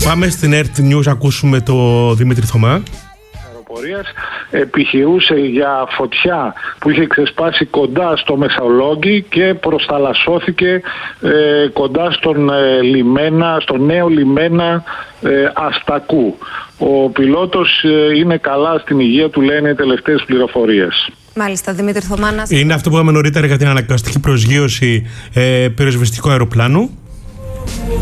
Πάμε στην Earth News, ακούσουμε το Δημήτρη Θωμά. Επιχειρούσε για φωτιά που είχε ξεσπάσει κοντά στο Μεσολόγγι και προσταλασσώθηκε κοντά στο νέο λιμένα Αστακού. Ο πιλότος είναι καλά στην υγεία του, λένε οι τελευταίες πληροφορίες. Μάλιστα, Δημήτρη Θωμά. Είναι αυτό που είπαμε νωρίτερα για την αναγκαστική προσγείωση πυροσβεστικού αεροπλάνου.